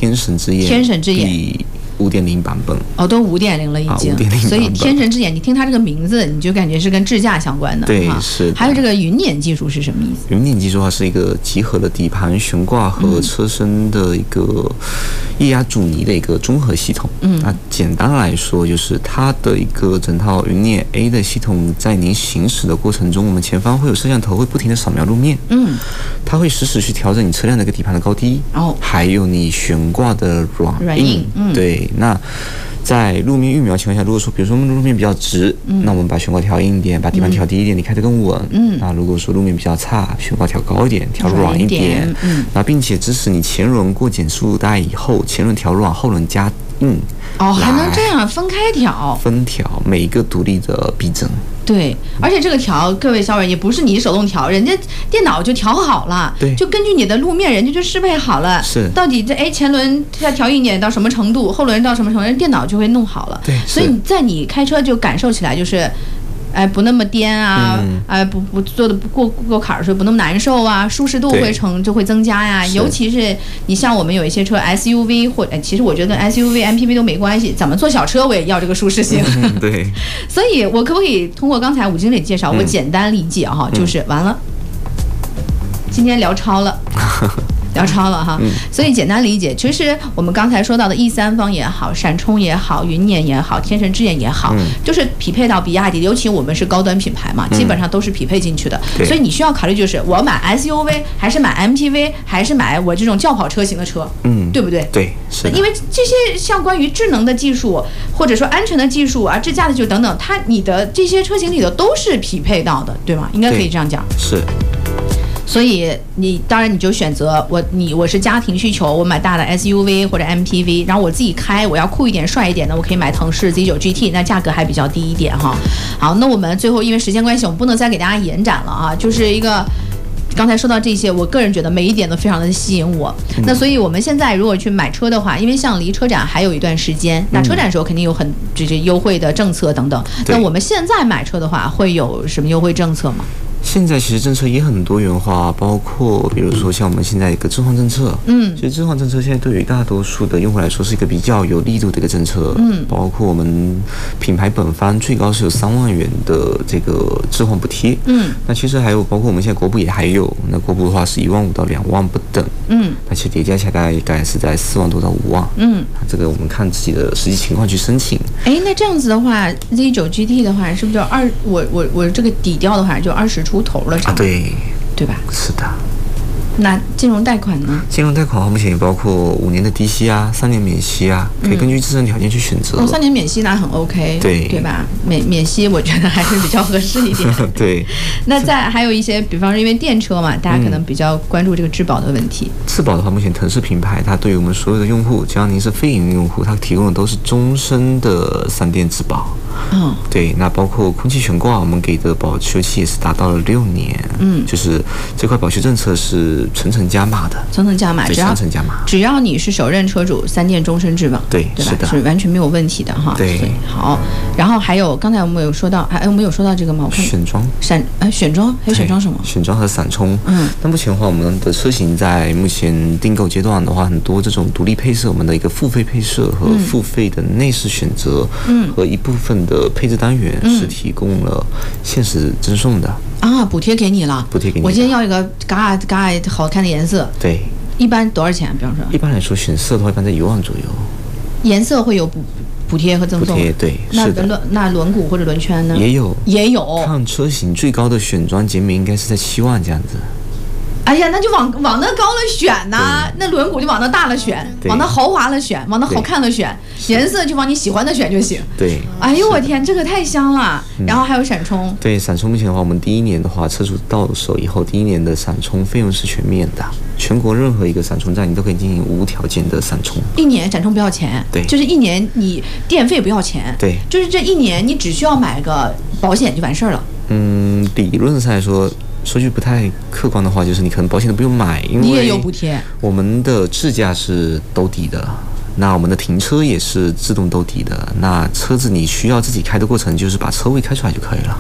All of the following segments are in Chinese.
天神之眼， 天神之眼第5.0版本。 哦，都5.0了已经。 5.0 所以天神之眼，你听它这个名字，你就感觉是跟智驾相关的。 对，是的。 还有这个云辇技术是什么意思？ 云辇技术的话是一个集合了底盘悬挂和车身的一个液压阻尼的一个综合系统。那简单来说就是它的一个整套云辇 A 的系统，在您行驶的过程中，我们前方会有摄像头会不停的扫描路面。它会实时去调整你车辆的一个底盘的高低，还有你悬挂的软硬。对，那在路面预瞄情况下，如果说比如说路面比较直，那我们把悬挂调硬一点，把底盘调低一点，你开得更稳。那如果说路面比较差，悬挂调高一点，调软一点。那并且支持你前轮过减速带以后，前轮调软，后轮加硬。 还能这样分开调？ 分调，每一个独立的避震。 对，而且这个调，各位小伙伴也不是你手动调，人家电脑就调好了， 对， 就根据你的路面，人家就适配好了。 是， 到底这前轮要调硬点到什么程度，后轮到什么程度，人电脑就会弄好了。 对， 所以在你开车就感受起来就是。不那么颠啊，不做的不过坎儿，所以不那么难受啊，舒适度就会增加呀。尤其是你像我们有一些车 SUV 或其实我觉得跟 SUV、MPV 都没关系，怎么坐小车我也要这个舒适性。 对。 所以我可不可以通过刚才武经理介绍，我简单理解哈，就是完了，今天聊超了。聊超了哈，所以简单理解，其实我们刚才说到的 E3风也好，闪充也好，云辇也好，天神之眼也好，就是匹配到比亚迪，尤其我们是高端品牌嘛，基本上都是匹配进去的。所以你需要考虑就是我买 SUV 还是买 MPV 还是买我这种轿跑车型的车，对不对？ 对，是的。 因为这些像关于智能的技术或者说安全的技术啊，智驾的技术等等，你的这些车型里头都是匹配到的，对吗？应该可以这样讲。 是。 所以当然你就选择我是家庭需求，我买大的 SUV 或者 MPV， 然后我自己开，我要酷一点帅一点的，我可以买腾势 Z9 GT， 那价格还比较低一点哈。好，那我们最后因为时间关系，我们不能再给大家延展了啊，就是一个。刚才说到这些，我个人觉得每一点都非常的吸引我。那所以我们现在如果去买车的话，因为像离车展还有一段时间，那车展的时候肯定有这些优惠的政策等等。那我们现在买车的话，会有什么优惠政策吗？ 现在其实政策也很多元化，包括比如说像我们现在一个置换政策，其实置换政策现在对于大多数的用户来说是一个比较有力度的一个政策，包括我们品牌本方最高是有3万元的这个置换补贴，那其实还有包括我们现在国补也还有，那国补的话是1万5到2万不等，那其实叠加起来大概是在4万多到5万，这个我们看自己的实际情况去申请。 那这样子的话 ，Z9 GT 的话是不是就我这个底调的话就20出头了？对吧？ 是的。 那金融贷款呢？ 金融贷款目前也包括5年的低息啊，3年免息啊，可以根据自身条件去选择。 3年免息那很 OK， 对吧？免息我觉得还是比较合适一点。 对。 那还有一些，比方说因为电车嘛，大家可能比较关注这个质保的问题。 质保的话，目前腾势品牌它对于我们所有的用户，只要您是非营运用户，它提供的都是终身的3电质保。对，那包括空气悬挂，我们给的保修期也是达到了6年。就是这块保修政策是层层加码的。层层加码，只要你是首任车主，3电终身质保，对吧？是的，是完全没有问题的哈。对，好。然后还有刚才我们有说到，我们有说到这个吗？ 选装， 选装还有选装什么？ 选装和闪充。那目前的话，我们的车型在目前订购阶段的话，很多这种独立配色，我们的一个付费配色和付费的内饰选择，和一部分的配置单元是提供了限时赠送的啊，补贴给你了。我今天要一个嘎好看的颜色。对。一般多少钱？比方说。 一般来说，选色的话，一般在1万左右。 颜色会有补贴和赠送。补贴对。 那轮毂或者轮圈呢？ 也有。 看车型最高的选装减免应该是在7万这样子。 哎呀，那就往那高了选呐，那轮毂就往那大了选，往那豪华了选，往那好看了选，颜色就往你喜欢的选就行。对，哎呦我天，这个太香了。然后还有闪充。对， 闪充目前的话，我们第1年的话，车主到手以后，第1年的闪充费用是全免的，全国任何一个闪充站你都可以进行无条件的闪充。 1年闪充不要钱，对，就是1年你电费不要钱，对，就是这1年你只需要买个保险就完事儿了。 理论上来说。说句不太客观的话，就是你可能保险都不用买，因为你也有补贴。我们的智驾是兜底的，那我们的停车也是自动兜底的。那车子你需要自己开的过程，就是把车位开出来就可以了。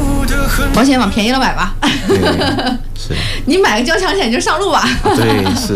保险往便宜了买吧。 是。 你买个交强险就上路吧。 对，是。